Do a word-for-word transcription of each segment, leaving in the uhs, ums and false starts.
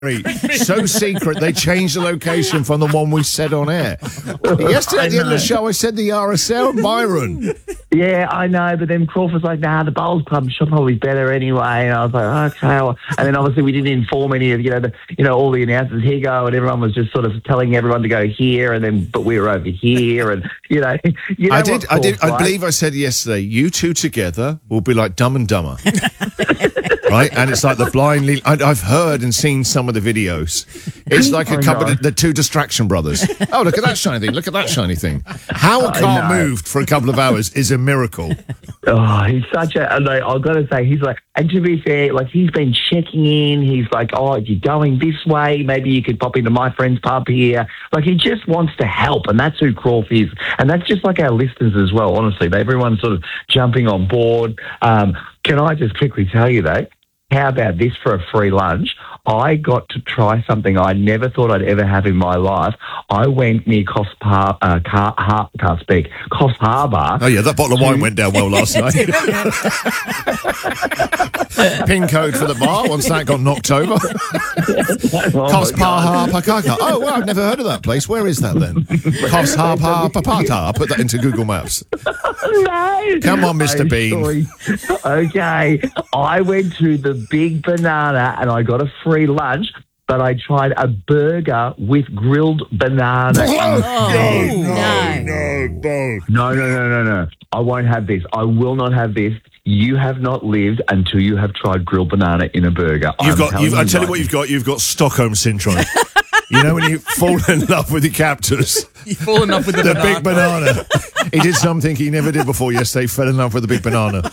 So secret, they changed the location from the one we said on air. Yesterday at the end of the show, I said the R S L, Byron. Yeah, I know, but then Crawford's like, nah, the Bowls Club should probably better anyway. And I was like, okay. Well, and then obviously we didn't inform any of, you know, the, you know, all the announcers, here go, and everyone was just sort of telling everyone to go here, and then, but we were over here, and, you know. You know I did, I did, like. I believe I said yesterday, you two together will be like Dumb and Dumber. Right? And it's like the blind lead. I, I've heard and seen some of the videos. It's like a I couple know. of the two Distraction Brothers. Oh, look at that shiny thing. Look at that shiny thing. How a car moved for a couple of hours is a miracle. Oh, he's such a, like, I've got to say, he's like, and to be fair, like, he's been checking in. He's like, oh, you're going this way. Maybe you could pop into my friend's pub here. Like, he just wants to help, and that's who Crawford is. And that's just like our listeners as well, honestly. Everyone's sort of jumping on board. Um, can I just quickly tell you, though, how about this for a free lunch? I got to try something I never thought I'd ever have in my life. I went near Coffs Par, uh, Car, Har, can't speak, Coffs Harbour. Oh, yeah, that bottle of wine went down well last night. Pin code for the bar once that got knocked over. Coffs Harbour. Oh, well, I've never heard of that place. Where is that then? Coffs Harbour. Put that into Google Maps. No. Come on, Mister Bean. Okay, I went to the Big Banana and I got a free lunch, but I tried a burger with grilled banana. Oh, no, no, no. No, no, no, no, no. I won't have this. I will not have this. You have not lived until you have tried grilled banana in a burger. You've I'm got. You've, you I tell you right. what, you've got. You've got Stockholm syndrome. You know when you fall in love with your captors. You fall in love with the, the banana. big banana. He did something he never did before yesterday. Fell in love with the big banana.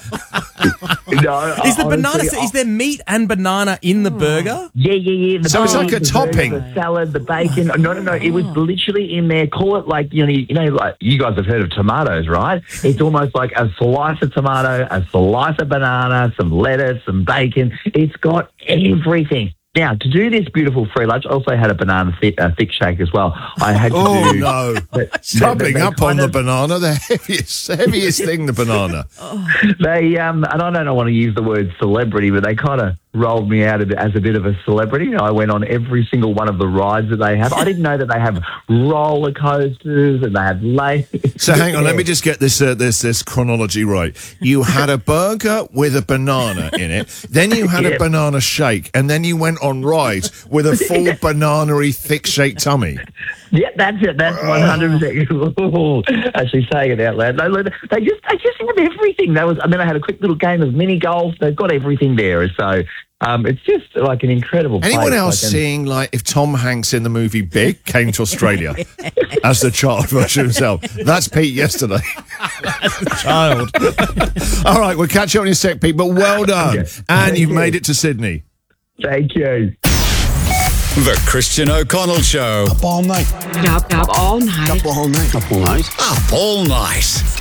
No, Is the honestly, banana? Is there meat and banana in the burger? Yeah, yeah, yeah. The So it's like a the topping. burger, the salad, the bacon. No, no, no. It was literally in there. Call it like, you know, you know, like you guys have heard of tomatoes, right? It's almost like a slice of tomato, a slice of banana, some lettuce, some bacon. It's got everything. Now, to do this beautiful free lunch, I also had a banana thick, uh, thick shake as well. I had to Oh, do... no. But, Stopping they up on kind the of- banana, the heaviest, heaviest thing, the banana. They, um, and I don't want to use the word celebrity, but they kind of rolled me out as a bit of a celebrity. I went on every single one of the rides that they have. I didn't know that they have roller coasters and they have lanes. So hang on, let me just get this uh, this this chronology right. You had a burger with a banana in it, then you had Yeah. a banana shake, and then you went on rides with a full banana-y thick shake tummy. Yeah, that's it. That's one hundred percent. Actually saying it out loud. No, look, they just they just have everything. That was, and then I had a quick little game of mini golf. They've got everything there. So um, it's just like an incredible place. Anyone else like, seeing, like, if Tom Hanks in the movie Big came to Australia as the child version himself? That's Pete yesterday. As a child. All right, we'll catch you on your sec, Pete, but well done. Okay. And Thank you've you. made it to Sydney. Thank you. The Christian O'Connell Show. Up all night. Up, up all night. Up all night. Up all night. Up all night.